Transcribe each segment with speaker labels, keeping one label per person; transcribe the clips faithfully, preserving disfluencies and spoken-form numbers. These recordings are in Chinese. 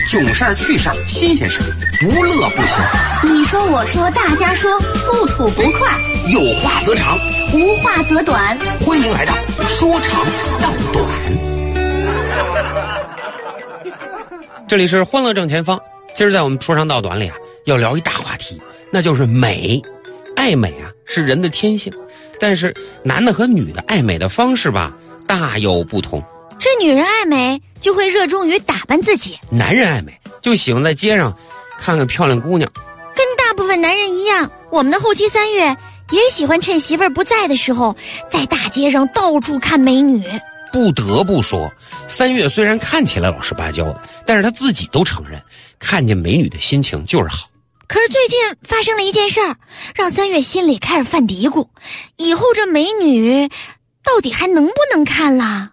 Speaker 1: 囧事儿、趣事儿、新鲜事儿，不乐不行。
Speaker 2: 你说我说大家说，不吐不快，
Speaker 1: 有话则长，
Speaker 2: 无话则短。
Speaker 1: 欢迎来到说长道短。这里是欢乐正前方。今儿在我们说长道短里啊，要聊一大话题，那就是美。爱美啊是人的天性，但是男的和女的爱美的方式吧大有不同。
Speaker 2: 这女人爱美就会热衷于打扮自己，
Speaker 1: 男人爱美就喜欢在街上看看漂亮姑娘。
Speaker 2: 跟大部分男人一样，我们的后期三月也喜欢趁媳妇儿不在的时候，在大街上到处看美女。
Speaker 1: 不得不说，三月虽然看起来老实巴交的，但是他自己都承认，看见美女的心情就是好。
Speaker 2: 可是最近发生了一件事儿，让三月心里开始犯嘀咕，以后这美女到底还能不能看啦？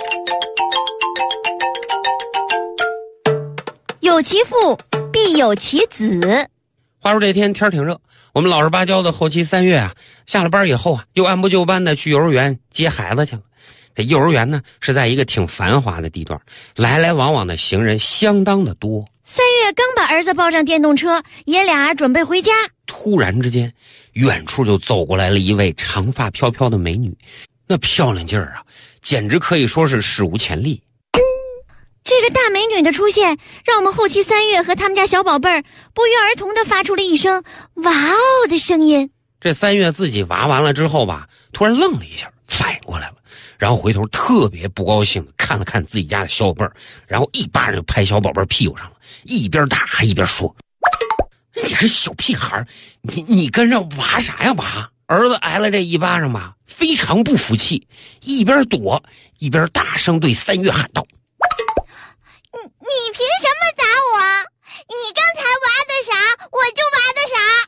Speaker 2: 有其父必有其子。
Speaker 1: 话说这天天挺热，我们老实巴交的后期三月啊，下了班以后啊，又按部就班的去幼儿园接孩子去了。这幼儿园呢是在一个挺繁华的地段，来来往往的行人相当的多。
Speaker 2: 三月刚把儿子抱上电动车，爷俩准备回家，
Speaker 1: 突然之间远处就走过来了一位长发飘飘的美女，那漂亮劲儿啊简直可以说是史无前例。
Speaker 2: 这个大美女的出现让我们后期三月和他们家小宝贝儿不约而同地发出了一声哇哦的声音。
Speaker 1: 这三月自己娃完了之后吧，突然愣了一下，反应过来了，然后回头特别不高兴的看了看自己家的小宝贝儿，然后一巴掌就拍小宝贝儿屁股上了，一边打还一边说：“你这小屁孩，你你跟着娃啥呀娃？”儿子挨了这一巴掌吧，非常不服气，一边躲一边大声对三月喊道：“
Speaker 2: 你你凭什么打我？你刚才娃的啥，我就娃的啥。”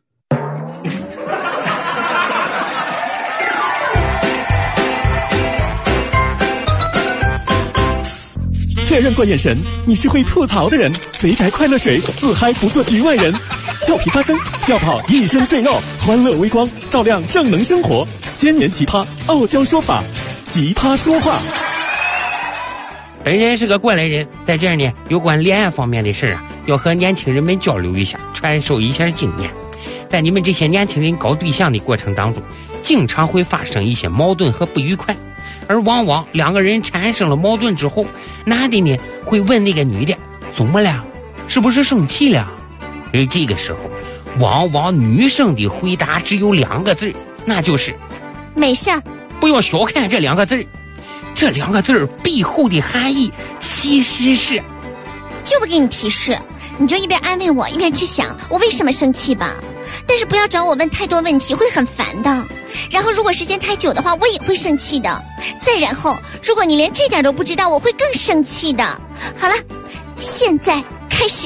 Speaker 3: 确认过眼神，你是会吐槽的人。肥宅快乐水，自嗨不做局外人。俏皮发声，笑跑一身赘肉，欢乐微光，照亮正能生活。千年奇葩，傲娇说法，奇葩说话。
Speaker 1: 本人是个过来人，在这儿呢，有关恋爱方面的事啊，要和年轻人们交流一下，传授一下经验。在你们这些年轻人搞对象的过程当中，经常会发生一些矛盾和不愉快。而往往两个人产生了矛盾之后，男的呢会问那个女的怎么了，是不是生气了？而这个时候往往女生的回答只有两个字，那就是
Speaker 2: 没事儿。
Speaker 1: 不要小看这两个字，这两个字背后的含义其实是……
Speaker 2: 就不给你提示，你就一边安慰我一边去想我为什么生气吧。但是不要找我问太多问题，会很烦的。然后如果时间太久的话，我也会生气的。再然后如果你连这点都不知道，我会更生气的。好了，现在开始。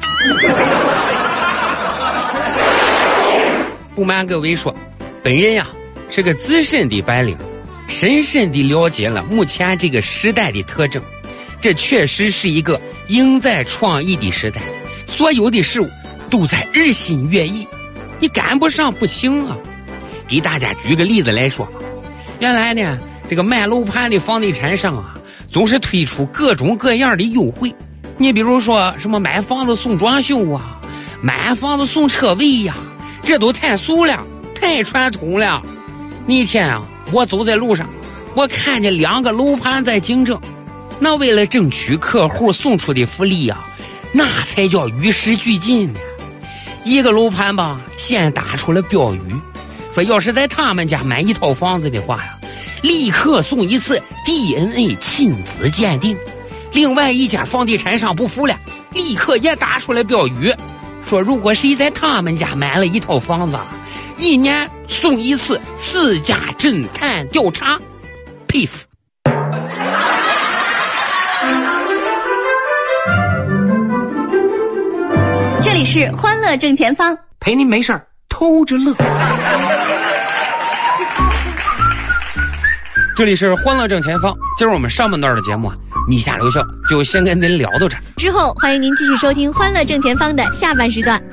Speaker 1: 不瞒各位说，本人呀是个资深的白领，深深地了解了目前这个时代的特征。这确实是一个赢在创意的时代，所有的事物都在日新月异，你赶不上不行啊。给大家举个例子来说吧，原来呢这个卖楼盘的房地产商啊，总是推出各种各样的优惠。你比如说什么买房子送装修啊，买房子送车位呀、啊，这都太俗了，太传统了。那天啊我走在路上，我看见两个楼盘在竞争，那为了争取客户送出的福利啊，那才叫与时俱进呢。一个楼盘吧先打出了标语，说要是在他们家买一套房子的话呀，立刻送一次 D N A 亲子鉴定。另外一家房地产商不服了，立刻也打出了标语，说如果谁在他们家买了一套房子，一年送一次私家侦探调查。佩服。
Speaker 2: 这里是欢乐正前方，
Speaker 1: 陪您没事偷着乐。这里是欢乐正前方，今儿我们上半段的节目啊，你下留校就先跟您聊到这儿，
Speaker 2: 之后欢迎您继续收听欢乐正前方的下半时段。